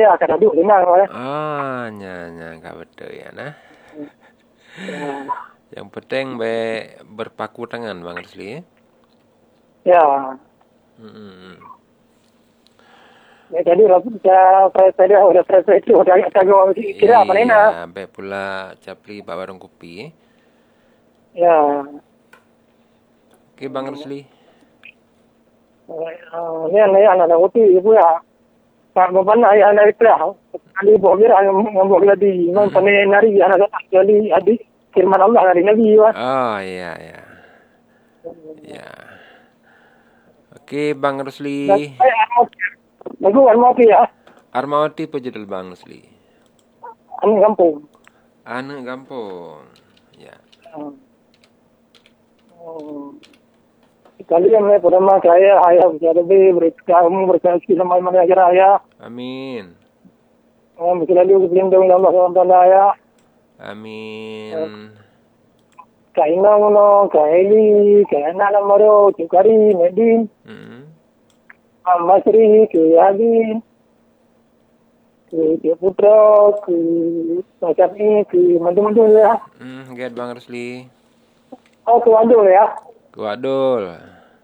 ya kada duk dengar ya. Nya enggak betul ya nah. Ya. Yang penting berpaku tangan Bang Rusli. Ya. Hmm. Ya jadi saya udah selesai itu udah kagak kira apa nih nah. Iya, baik pula capli Pak Warung Kopi. Ya. Oke Bang Rusli. Ini anak uti ibu ya. Pak bapak anak itu ya. Kali bogir ngomong lagi, memang pandai nari anak kali adik firman Allah dari Nabi ya. Oh iya ya. Ya. Oke Bang Dan Rusli. saya mau ya. Armawati pejudul Bang Rusli. Anu kampung. Anu Gampong. Ya. Kalian pertama saya ayah jadi kamu berkasi sama mana ajar ayah. Amin. Mungkin lalu berlindung Allah SWT ya. Amin. Kaina ngono, kaili, kaina namaro, cukari, medin, Masri, ke Adi, ke Putra, ke Macam ke Mandu-Mandu ya. Get Bang Rusli. Oh, ke Mandu ya. Kuadul.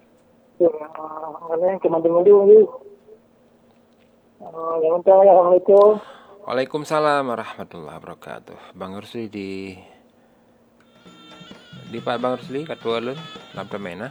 Mana ke Mandu-Mandu ni. Assalamualaikum. Waalaikumsalam warahmatullahi wabarakatuh. Bang Rusli di Pak Bang Rusli ketua lun lam temena.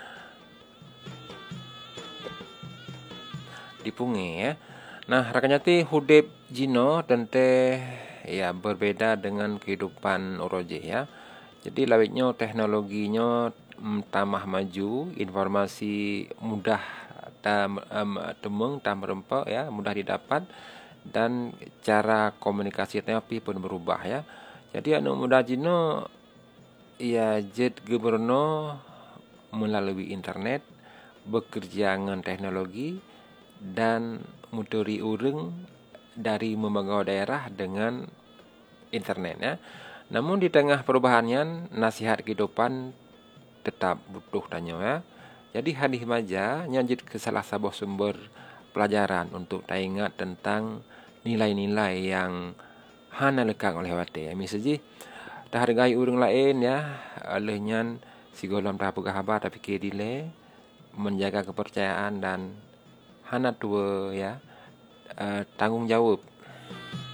Di Pungi ya. Nah, rakanyati hudip Jino tente ya berbeda dengan kehidupan Oroje ya. Jadi lawitnya teknologinya tambah maju, informasi mudah temung tam merempak ya, mudah didapat dan cara komunikasi tapi pun berubah ya. Jadi anu mudah Jino ya jet gubernur melalui internet bekerja dengan teknologi dan muturi ureng dari membangun daerah dengan internet ya. Namun di tengah perubahannya nasihat kehidupan tetap butuh tanya ya. Jadi hadis maja nyanjit ke salah sebuah sumber pelajaran untuk ingat tentang nilai-nilai yang hana lekang oleh wate. Misalnya dah hargai urang lain ya, olehnya si golam dah pegah tapi kedile menjaga kepercayaan dan hana tua ya, tanggung jawab